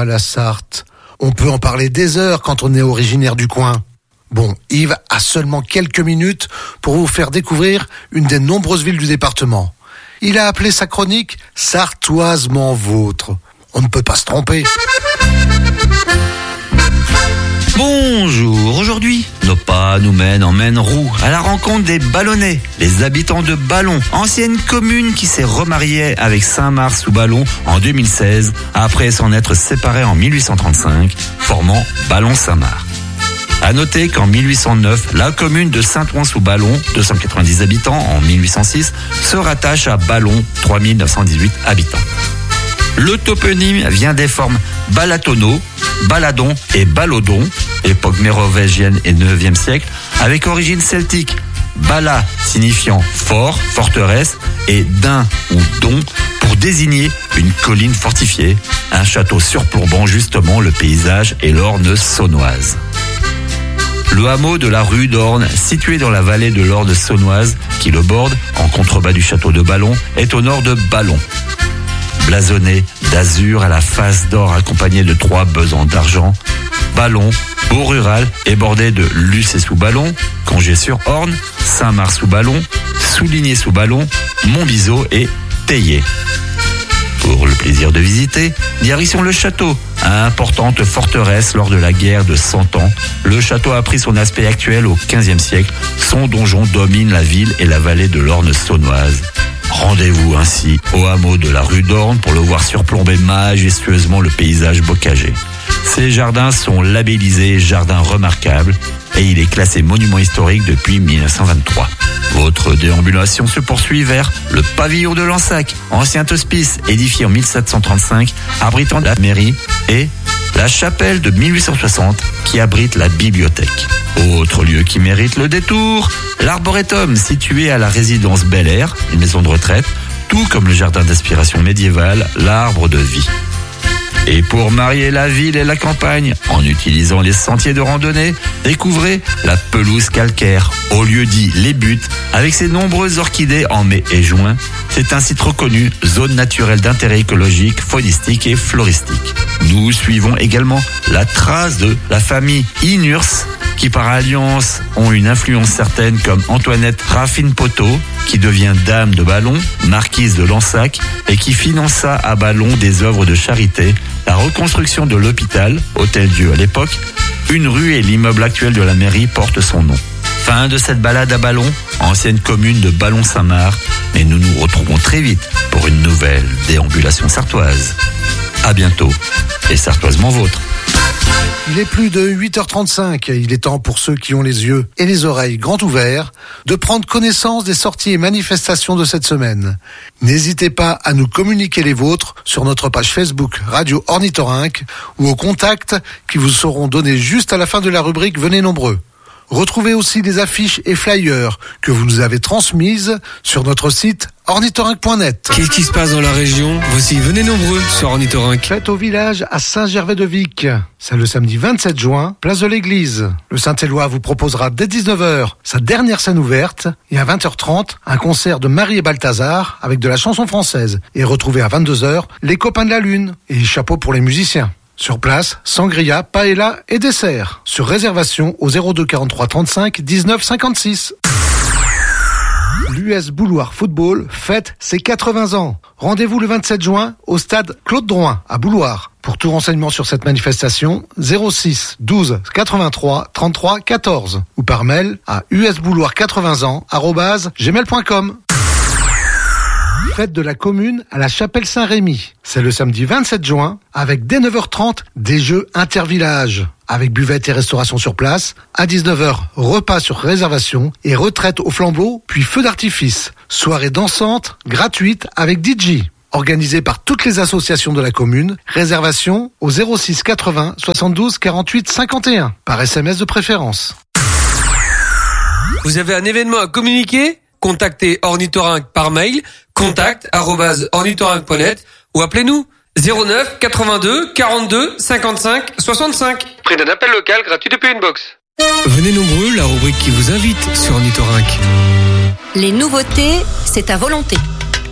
la Sarthe. On peut en parler des heures quand on est originaire du coin. Bon, Yves a seulement quelques minutes pour vous faire découvrir une des nombreuses villes du département. Il a appelé sa chronique « Sartoisement vôtre ». On ne peut pas se tromper. Bonjour, aujourd'hui, nos pas nous mènent en Maine-Roux à la rencontre des Ballonnais, les habitants de Ballon, ancienne commune qui s'est remariée avec Saint-Mars-sous-Ballon en 2016, après s'en être séparée en 1835, formant Ballon-Saint-Mars. À noter qu'en 1809, la commune de Saint-Ouen-sous-Ballon, 290 habitants en 1806, se rattache à Ballon, 3918 habitants. Le toponyme vient des formes Balatono, Baladon et Balodon, époque mérovingienne et 9e siècle, avec origine celtique. Bala signifiant fort, forteresse, et din ou don pour désigner une colline fortifiée, un château surplombant justement le paysage et l'Orne saunoise. Le hameau de la rue d'Orne, situé dans la vallée de l'Orne saunoise, qui le borde en contrebas du château de Ballon, est au nord de Ballon. Blasonné d'azur à la face d'or accompagné de 3 besants d'argent, Ballon, beau rural, est bordé de Lucé-sous-Ballon, Congé-sur-Orne, Saint-Mars-sous-Ballon, Souligné-sous-Ballon, Montbiseau et Théier. Pour le plaisir de visiter, direction le château, importante forteresse lors de la guerre de 100 ans. Le château a pris son aspect actuel au XVe siècle. Son donjon domine la ville et la vallée de l'Orne saunoise. Rendez-vous ainsi au hameau de la rue d'Orne pour le voir surplomber majestueusement le paysage bocagé. Ces jardins sont labellisés jardins remarquables et il est classé monument historique depuis 1923. Votre déambulation se poursuit vers le pavillon de Lansac, ancien hospice édifié en 1735, abritant la mairie, et la chapelle de 1860 qui abrite la bibliothèque. Autre lieu qui mérite le détour, l'arboretum situé à la résidence Bel Air, une maison de retraite, tout comme le jardin d'inspiration médiévale, l'arbre de vie. Et pour marier la ville et la campagne, en utilisant les sentiers de randonnée, découvrez la pelouse calcaire, au lieu dit Les Buttes, avec ses nombreuses orchidées en mai et juin. C'est un site reconnu, zone naturelle d'intérêt écologique, faunistique et floristique. Nous suivons également la trace de la famille Inurs, qui par alliance ont une influence certaine comme Antoinette Raffine-Poteau, qui devient dame de Ballon, marquise de Lansac, et qui finança à Ballon des œuvres de charité, la reconstruction de l'hôpital, Hôtel-Dieu à l'époque, une rue et l'immeuble actuel de la mairie portent son nom. Fin de cette balade à Ballon, ancienne commune de Ballon-Saint-Mars, mais nous nous retrouvons très vite pour une nouvelle déambulation sartoise. À bientôt, et sartoisement vôtre. Il est plus de 8h35, il est temps pour ceux qui ont les yeux et les oreilles grands ouverts de prendre connaissance des sorties et manifestations de cette semaine. N'hésitez pas à nous communiquer les vôtres sur notre page Facebook Radio Ornithorynque ou aux contacts qui vous seront donnés juste à la fin de la rubrique Venez nombreux. Retrouvez aussi des affiches et flyers que vous nous avez transmises sur notre site ornithorynque.net. Qu'est-ce qui se passe dans la région? Voici Venez nombreux sur Ornithorynque. Fête au village à Saint-Gervais-de-Vic. C'est le samedi 27 juin, place de l'église. Le Saint-Éloi vous proposera dès 19h sa dernière scène ouverte et à 20h30 un concert de Marie et Balthazar avec de la chanson française. Et retrouvez à 22h les copains de la lune et chapeau pour les musiciens. Sur place, sangria, paella et dessert. Sur réservation au 02 43 35 19 56. L'US Bouloir Football fête ses 80 ans. Rendez-vous le 27 juin au stade Claude Drouin à Bouloir. Pour tout renseignement sur cette manifestation, 06 12 83 33 14 ou par mail à usbouloir80ans@gmail.com. Fête de la commune à la Chapelle Saint-Rémy. C'est le samedi 27 juin avec dès 9h30 des jeux intervillages avec buvette et restauration sur place. À 19h, repas sur réservation et retraite au flambeau puis feu d'artifice. Soirée dansante, gratuite avec DJ. Organisée par toutes les associations de la commune. Réservation au 06 80 72 48 51 par SMS de préférence. Vous avez un événement à communiquer? Contactez Ornithorynque par mail, contact@ornithorynque.net ou appelez-nous 09 82 42 55 65. Prix d'un appel local gratuit depuis une box. Venez nombreux, la rubrique qui vous invite sur Ornithorynque. Les nouveautés, c'est à volonté.